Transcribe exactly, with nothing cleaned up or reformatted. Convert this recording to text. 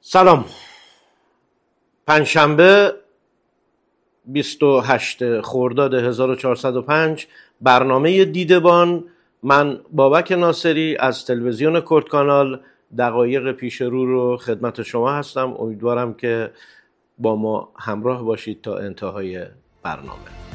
سلام. پنجشنبه بیست و هشتم خرداد هزار و چهارصد و پنج، برنامه دیدبان. من بابک ناصری از تلویزیون کرد کانال دقایق پیش رو رو خدمت شما هستم. امیدوارم که با ما همراه باشید تا انتهای برنامه.